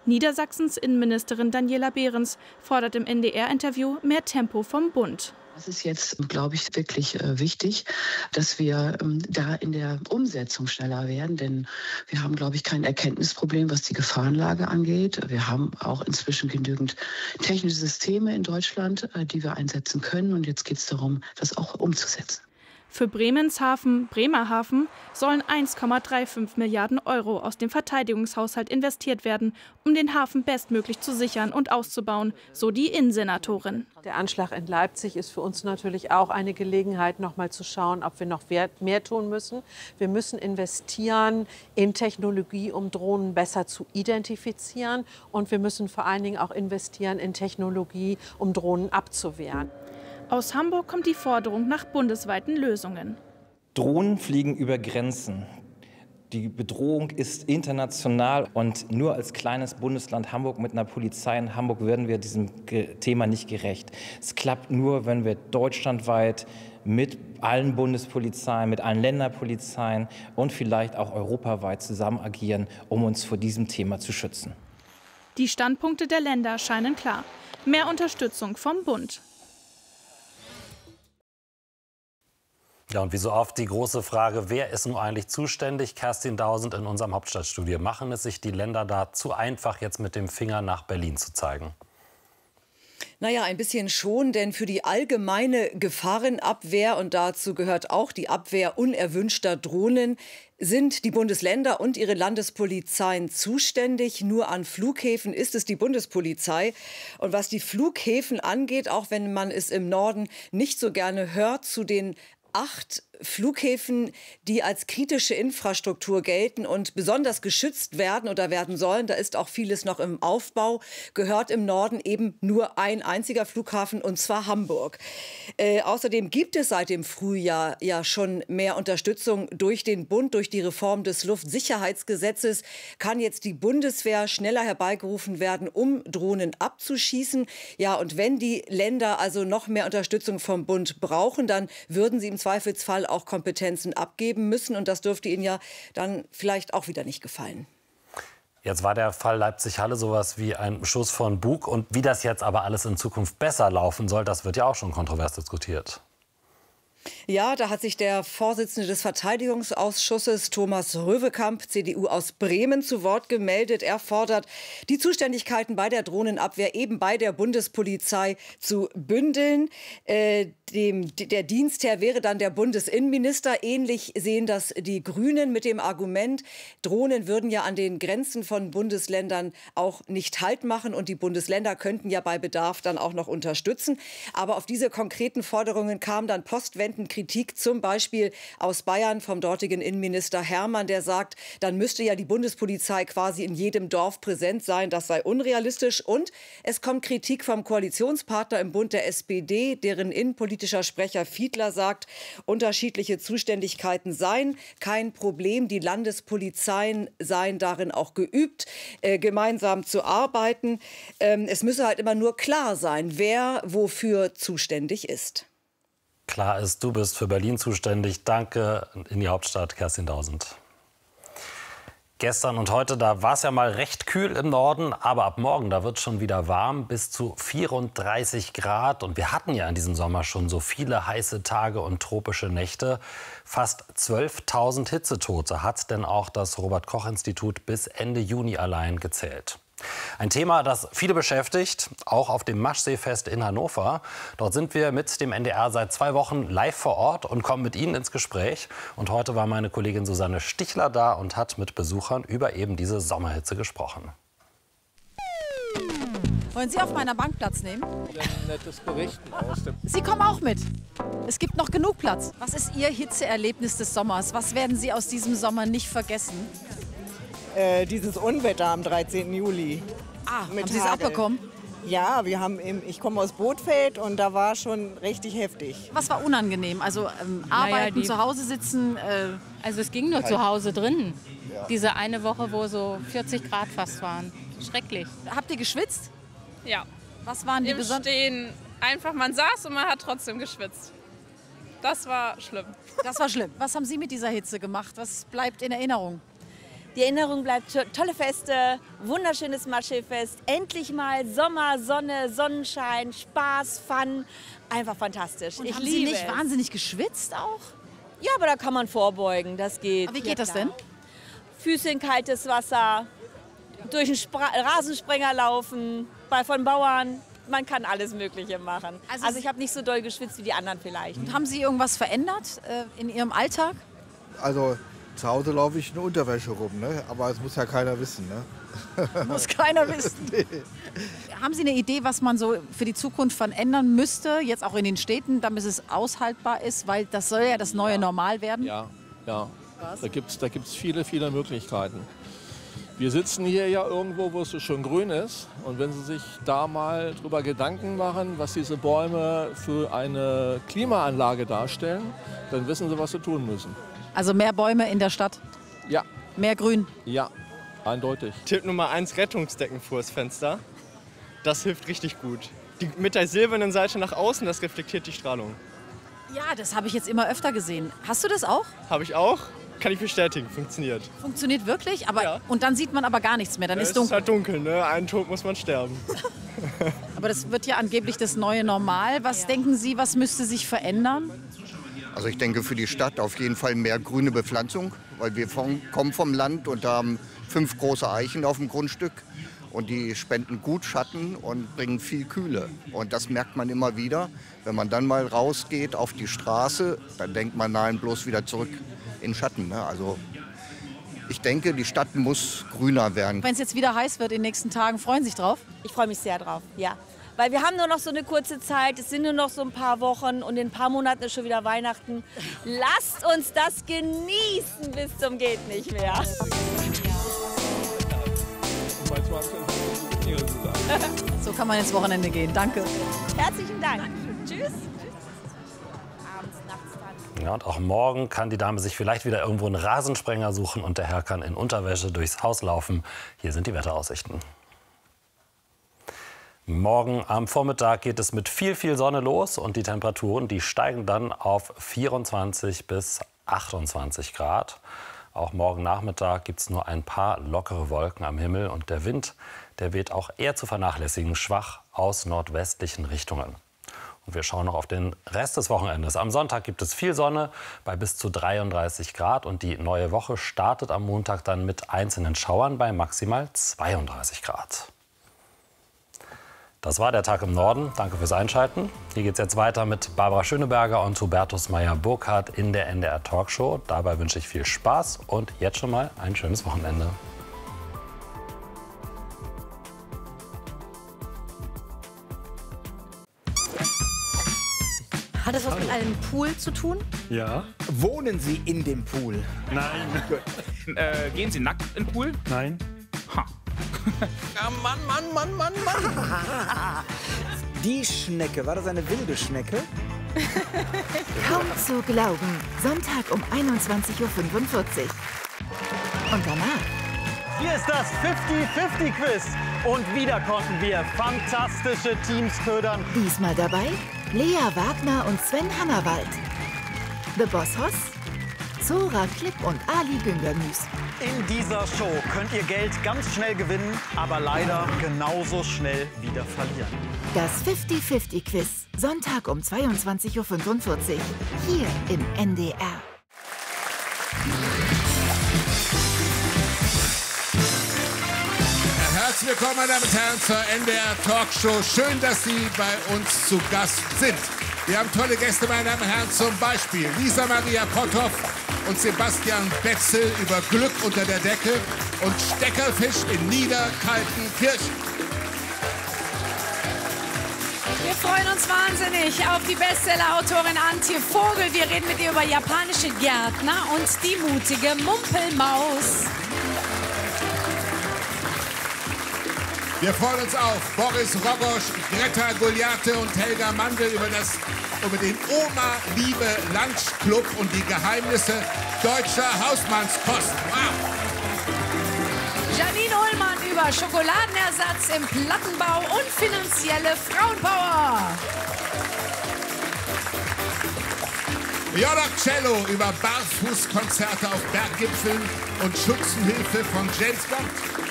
Niedersachsens Innenministerin Daniela Behrens fordert im NDR-Interview mehr Tempo vom Bund. Es ist jetzt, glaube ich, wirklich wichtig, dass wir da in der Umsetzung schneller werden. Denn wir haben, glaube ich, kein Erkenntnisproblem, was die Gefahrenlage angeht. Wir haben auch inzwischen genügend technische Systeme in Deutschland, die wir einsetzen können. Und jetzt geht es darum, das auch umzusetzen. Für Bremerhaven sollen 1,35 Milliarden Euro aus dem Verteidigungshaushalt investiert werden, um den Hafen bestmöglich zu sichern und auszubauen, so die Innensenatorin. Der Anschlag in Leipzig ist für uns natürlich auch eine Gelegenheit, noch mal zu schauen, ob wir noch mehr tun müssen. Wir müssen investieren in Technologie, um Drohnen besser zu identifizieren. Und wir müssen vor allen Dingen auch investieren in Technologie, um Drohnen abzuwehren. Aus Hamburg kommt die Forderung nach bundesweiten Lösungen. Drohnen fliegen über Grenzen. Die Bedrohung ist international und nur als kleines Bundesland Hamburg mit einer Polizei in Hamburg werden wir diesem Thema nicht gerecht. Es klappt nur, wenn wir deutschlandweit mit allen Bundespolizeien, mit allen Länderpolizeien und vielleicht auch europaweit zusammen agieren, um uns vor diesem Thema zu schützen. Die Standpunkte der Länder scheinen klar. Mehr Unterstützung vom Bund. Ja, und wie so oft die große Frage, wer ist nun eigentlich zuständig? Kerstin Dausend in unserem Hauptstadtstudio. Machen es sich die Länder da zu einfach, jetzt mit dem Finger nach Berlin zu zeigen? Naja, ein bisschen schon, denn für die allgemeine Gefahrenabwehr, und dazu gehört auch die Abwehr unerwünschter Drohnen, sind die Bundesländer und ihre Landespolizeien zuständig. Nur an Flughäfen ist es die Bundespolizei. Und was die Flughäfen angeht, auch wenn man es im Norden nicht so gerne hört, zu den 8 Flughäfen, die als kritische Infrastruktur gelten und besonders geschützt werden oder werden sollen, da ist auch vieles noch im Aufbau, gehört im Norden eben nur ein einziger Flughafen, und zwar Hamburg. Außerdem gibt es seit dem Frühjahr ja schon mehr Unterstützung durch den Bund. Durch die Reform des Luftsicherheitsgesetzes kann jetzt die Bundeswehr schneller herbeigerufen werden, um Drohnen abzuschießen. Ja, und wenn die Länder also noch mehr Unterstützung vom Bund brauchen, dann würden sie im Zweifelsfall auch Kompetenzen abgeben müssen. Und das dürfte Ihnen ja dann vielleicht auch wieder nicht gefallen. Jetzt war der Fall Leipzig-Halle sowas wie ein Schuss von Bug. Und wie das jetzt aber alles in Zukunft besser laufen soll, das wird ja auch schon kontrovers diskutiert. Ja, da hat sich der Vorsitzende des Verteidigungsausschusses, Thomas Röwekamp, CDU aus Bremen, zu Wort gemeldet. Er fordert, die Zuständigkeiten bei der Drohnenabwehr eben bei der Bundespolizei zu bündeln. Der Dienstherr wäre dann der Bundesinnenminister. Ähnlich sehen das die Grünen mit dem Argument, Drohnen würden ja an den Grenzen von Bundesländern auch nicht Halt machen und die Bundesländer könnten ja bei Bedarf dann auch noch unterstützen. Aber auf diese konkreten Forderungen kam dann postwendend Kritik, zum Beispiel aus Bayern vom dortigen Innenminister Hermann, der sagt, dann müsste ja die Bundespolizei quasi in jedem Dorf präsent sein. Das sei unrealistisch. Und es kommt Kritik vom Koalitionspartner im Bund der SPD, deren innenpolitischer Sprecher Fiedler sagt, unterschiedliche Zuständigkeiten seien kein Problem. Die Landespolizeien seien darin auch geübt, gemeinsam zu arbeiten. Es müsse halt immer nur klar sein, wer wofür zuständig ist. Klar ist, du bist für Berlin zuständig. Danke in die Hauptstadt, Kerstin Dausend. Gestern und heute, da war es ja mal recht kühl im Norden, aber ab morgen, da wird es schon wieder warm, bis zu 34 Grad. Und wir hatten ja in diesem Sommer schon so viele heiße Tage und tropische Nächte. Fast 12.000 Hitzetote hat denn auch das Robert-Koch-Institut bis Ende Juni allein gezählt. Ein Thema, das viele beschäftigt, auch auf dem Maschseefest in Hannover. Dort sind wir mit dem NDR seit 2 Wochen live vor Ort und kommen mit Ihnen ins Gespräch. Und heute war meine Kollegin Susanne Stichler da und hat mit Besuchern über eben diese Sommerhitze gesprochen. Wollen Sie auf meiner Bank Platz nehmen? Ein nettes Berichten aus dem Sie kommen auch mit. Es gibt noch genug Platz. Was ist Ihr Hitzeerlebnis des Sommers? Was werden Sie aus diesem Sommer nicht vergessen? Dieses Unwetter am 13. Juli. Haben Sie es abbekommen? Ja, ich komme aus Bothfeld und da war schon richtig heftig. Was war unangenehm? Also arbeiten, zu Hause sitzen? Also es ging nur zu Hause drin. Ja. Diese eine Woche, wo so 40 Grad fast waren. Schrecklich. Habt ihr geschwitzt? Ja. Was waren die besonderen? Stehen einfach, man saß und man hat trotzdem geschwitzt. Das war schlimm. Das war schlimm. Was haben Sie mit dieser Hitze gemacht? Was bleibt in Erinnerung? Die Erinnerung bleibt, tolle Feste, wunderschönes Maschsee-Fest, endlich mal Sommer, Sonne, Sonnenschein, Spaß, Fun, einfach fantastisch. Und ich haben liebe Sie nicht es. wahnsinnig geschwitzt auch? Ja, aber da kann man vorbeugen, das geht. Aber wie geht das denn? Füße in kaltes Wasser, durch einen Rasensprenger laufen, von Bauern. Man kann alles Mögliche machen. Also ich habe nicht so doll geschwitzt wie die anderen vielleicht. Und haben Sie irgendwas verändert in Ihrem Alltag? Also zu Hause laufe ich in Unterwäsche rum, ne? Aber das muss ja keiner wissen. Ne? Muss keiner wissen. Nee. Haben Sie eine Idee, was man so für die Zukunft verändern müsste, jetzt auch in den Städten, damit es aushaltbar ist? Weil das soll ja das neue Normal werden. Ja. Da gibt's viele, viele Möglichkeiten. Wir sitzen hier ja irgendwo, wo es so schön grün ist. Und wenn Sie sich da mal drüber Gedanken machen, was diese Bäume für eine Klimaanlage darstellen, dann wissen Sie, was Sie tun müssen. Also mehr Bäume in der Stadt? Ja. Mehr Grün? Ja, eindeutig. Tipp Nummer 1, Rettungsdecken vors Fenster. Das hilft richtig gut. Mit der silbernen Seite nach außen, das reflektiert die Strahlung. Ja, das habe ich jetzt immer öfter gesehen. Hast du das auch? Habe ich auch. Kann ich bestätigen, funktioniert. Funktioniert wirklich? Aber, ja. Und dann sieht man aber gar nichts mehr, dann ist dunkel. Es ist halt dunkel, ne? Einen Tod muss man sterben. Aber das wird ja angeblich das neue Normal. Was denken Sie, was müsste sich verändern? Also ich denke für die Stadt auf jeden Fall mehr grüne Bepflanzung, weil wir kommen vom Land und haben 5 große Eichen auf dem Grundstück. Und die spenden gut Schatten und bringen viel Kühle. Und das merkt man immer wieder. Wenn man dann mal rausgeht auf die Straße, dann denkt man, nein, bloß wieder zurück in Schatten. Ne? Also ich denke, die Stadt muss grüner werden. Wenn es jetzt wieder heiß wird in den nächsten Tagen, freuen Sie sich drauf? Ich freue mich sehr drauf, ja. Weil wir haben nur noch so eine kurze Zeit, es sind nur noch so ein paar Wochen und in ein paar Monaten ist schon wieder Weihnachten. Lasst uns das genießen bis zum geht nicht mehr. So kann man ins Wochenende gehen. Danke. Herzlichen Dank. Tschüss. Ja, und auch morgen kann die Dame sich vielleicht wieder irgendwo einen Rasensprenger suchen und der Herr kann in Unterwäsche durchs Haus laufen. Hier sind die Wetteraussichten. Morgen am Vormittag geht es mit viel Sonne los und die Temperaturen, die steigen dann auf 24 bis 28 Grad. Auch morgen Nachmittag gibt es nur ein paar lockere Wolken am Himmel und der Wind, der weht auch eher zu vernachlässigen, schwach aus nordwestlichen Richtungen. Und wir schauen noch auf den Rest des Wochenendes. Am Sonntag gibt es viel Sonne bei bis zu 33 Grad und die neue Woche startet am Montag dann mit einzelnen Schauern bei maximal 32 Grad. Das war der Tag im Norden. Danke fürs Einschalten. Hier geht es jetzt weiter mit Barbara Schöneberger und Hubertus Meyer-Burkhardt in der NDR Talkshow. Dabei wünsche ich viel Spaß und jetzt schon mal ein schönes Wochenende. Hat das was mit einem Pool zu tun? Ja. Wohnen Sie in dem Pool? Nein. Gehen Sie nackt in den Pool? Nein. Ha. Ja, Mann. Die Schnecke, war das eine wilde Schnecke? Kaum zu glauben. Sonntag um 21:45 Uhr. Und danach. Hier ist das 50-50-Quiz. Und wieder konnten wir fantastische Teams ködern. Diesmal dabei Lea Wagner und Sven Hannawald. The Boss Hoss, Zora Klipp und Ali Güngermüs. In dieser Show könnt ihr Geld ganz schnell gewinnen, aber leider genauso schnell wieder verlieren. Das 50-50-Quiz. Sonntag um 22:45 Uhr. Hier im NDR. Herzlich willkommen, meine Damen und Herren, zur NDR Talkshow. Schön, dass Sie bei uns zu Gast sind. Wir haben tolle Gäste, meine Damen und Herren, zum Beispiel Lisa Maria Potthoff und Sebastian Betzel über Glück unter der Decke und Steckerfisch in Niederkaltenkirchen. Wir freuen uns wahnsinnig auf die Bestseller-Autorin Antje Vogel. Wir reden mit ihr über japanische Gärtner und die mutige Mumpelmaus. Wir freuen uns auf Boris Rogosch, Greta Goliath und Helga Mandl über den Oma-Liebe-Lunch Club und die Geheimnisse deutscher Hausmannskost. Wow. Janine Ullmann über Schokoladenersatz im Plattenbau und finanzielle Frauenpower. Violoncello über Barfußkonzerte auf Berggipfeln und Schützenhilfe von James Bond.